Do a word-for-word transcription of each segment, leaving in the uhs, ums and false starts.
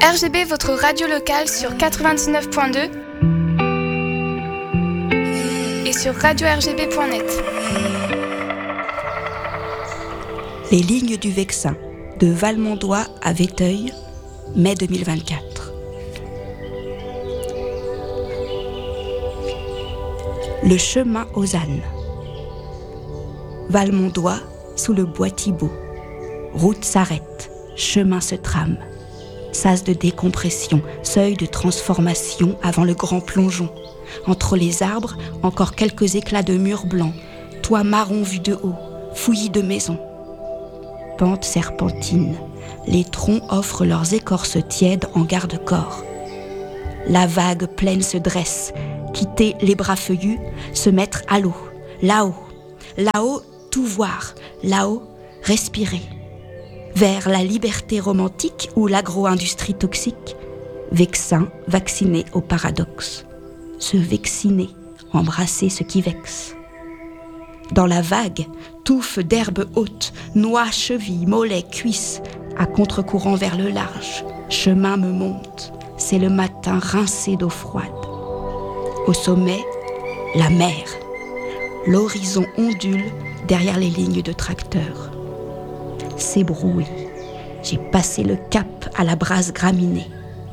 R G B, votre radio locale sur quatre-vingt-dix-neuf point deux et sur radio r g b point net. Les lignes du Vexin, de Valmondois à Véteuil, mai deux mille vingt-quatre. Le chemin aux ânes. Valmondois, sous le bois Thibault. Route s'arrête, chemin se trame. Sas de décompression, seuil de transformation avant le grand plongeon. Entre les arbres, encore quelques éclats de murs blancs, toits marron vu de haut, fouillis de maisons. Pente serpentine, les troncs offrent leurs écorces tièdes en garde-corps. La vague pleine se dresse, quitter les bras feuillus, se mettre à l'eau, là-haut, là-haut, tout voir, là-haut, respirer. Vers la liberté romantique ou l'agro-industrie toxique, Vexin, vacciné au paradoxe. Se vacciner, embrasser ce qui vexe. Dans la vague, touffe d'herbes hautes, noix, chevilles, mollets, cuisses, à contre-courant vers le large, chemin me monte, c'est le matin rincé d'eau froide. Au sommet, la mer. L'horizon ondule derrière les lignes de tracteurs. C'est brouillé. J'ai passé le cap à la brasse graminée.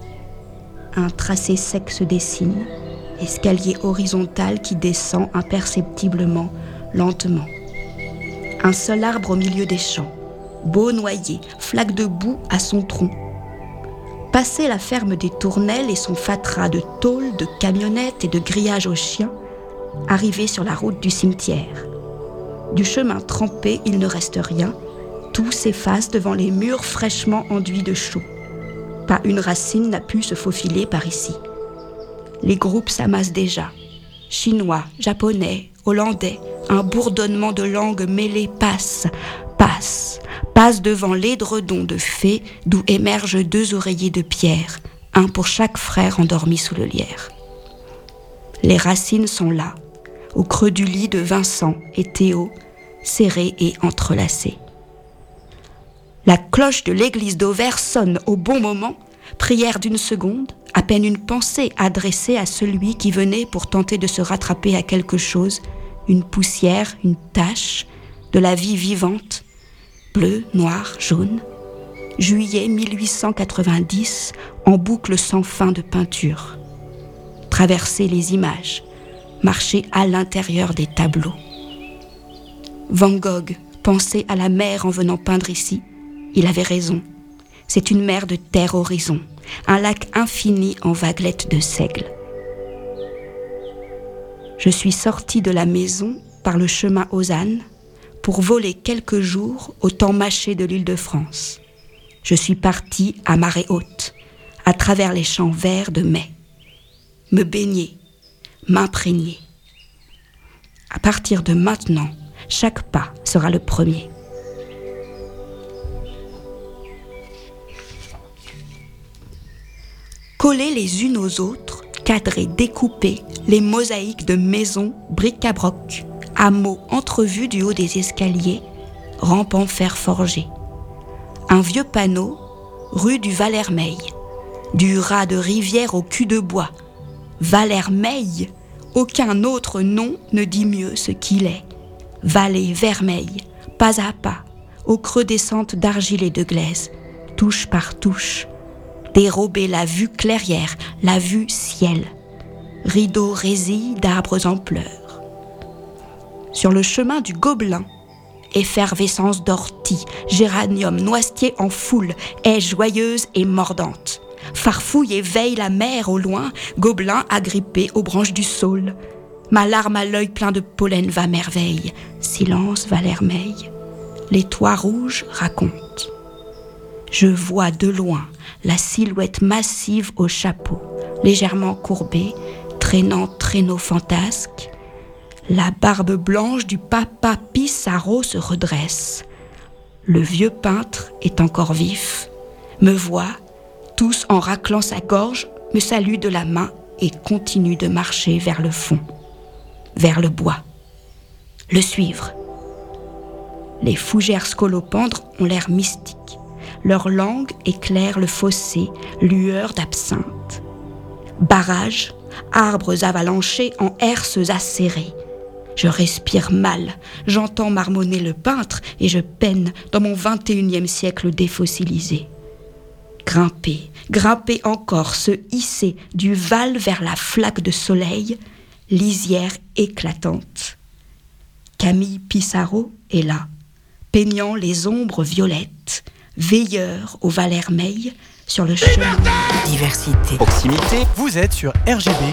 Un tracé sec se dessine, escalier horizontal qui descend imperceptiblement, lentement. Un seul arbre au milieu des champs, beau noyer, flaque de boue à son tronc. Passer la ferme des Tournelles et son fatras de tôles, de camionnettes et de grillages aux chiens, arriver sur la route du cimetière. Du chemin trempé, il ne reste rien. Tout s'efface devant les murs fraîchement enduits de chaux. Pas une racine n'a pu se faufiler par ici. Les groupes s'amassent déjà. Chinois, japonais, hollandais, un bourdonnement de langues mêlées passe, passe, passe devant l'édredon de fées d'où émergent deux oreillers de pierre, un pour chaque frère endormi sous le lierre. Les racines sont là, au creux du lit de Vincent et Théo, serrés et entrelacés. La cloche de l'église d'Auvers sonne au bon moment, prière d'une seconde, à peine une pensée adressée à celui qui venait pour tenter de se rattraper à quelque chose, une poussière, une tache, de la vie vivante, bleu, noir, jaune. Juillet mille huit cent quatre-vingt-dix, en boucle sans fin de peinture. Traverser les images, marcher à l'intérieur des tableaux. Van Gogh pensait à la mer en venant peindre ici. Il avait raison. C'est une mer de terre horizon, un lac infini en vaguelettes de seigle. Je suis sortie de la maison par le chemin aux ânes pour voler quelques jours au temps mâché de l'Île-de-France. Je suis partie à marée haute, à travers les champs verts de mai. Me baigner, m'imprégner. À partir de maintenant, chaque pas sera le premier. Coller les unes aux autres, cadrer, découper les mosaïques de maisons, bric-à-broc, hameaux entrevus du haut des escaliers, rampes en fer forgé. Un vieux panneau, rue du Valhermeil, du raz de rivière au cul de bois. Valhermeil, aucun autre nom ne dit mieux ce qu'il est. Vallée vermeille, pas à pas, au creux des sentes d'argile et de glaise, touche par touche. Dérober la vue clairière, la vue ciel. Rideau résille d'arbres en pleurs. Sur le chemin du Gobelin, effervescence d'orties, géranium, noisetier en foule, haies joyeuses et mordantes. Farfouille et veille la mer au loin, Gobelin agrippé aux branches du saule. Ma larme à l'œil plein de pollen va merveille. Silence, Valhermeil. Les toits rouges racontent. Je vois de loin la silhouette massive au chapeau, légèrement courbée, traînant traîneau fantasque. La barbe blanche du papa Pissarro se redresse. Le vieux peintre est encore vif, me voit, tous en raclant sa gorge, me salue de la main et continue de marcher vers le fond, vers le bois. Le suivre. Les fougères scolopendres ont l'air mystiques. leur langue éclaire le fossé, lueur d'absinthe. Barrages, arbres avalanchés en herses acérées. Je respire mal, j'entends marmonner le peintre et je peine dans mon vingt et unième siècle défossilisé. Grimper, grimper encore, se hisser du Val vers la flaque de soleil, lisière éclatante. Camille Pissarro est là, peignant les ombres violettes, veilleur au Valhermeil sur le chemin. Diversité. Proximité. Vous êtes sur R G B